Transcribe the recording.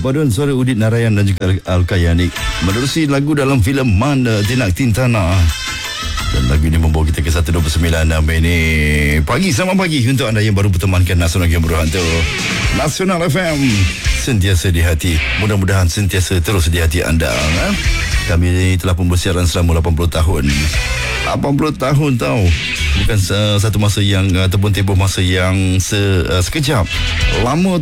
Paduan suara Udit Narayan dan juga Al-Kayani menerusi lagu dalam filem Mana Tinak Tintana. Dan lagu ini membawa kita ke 129 ini. Selamat pagi untuk anda yang baru bertemankan Nasional yang berhantu. Nasional FM, sentiasa di hati. Mudah-mudahan sentiasa terus di hati anda. Kami telah pun bersiaran selama 80 tahun. 80 tahun tahu. Bukan satu masa yang ataupun tempoh masa yang sekejap. Lama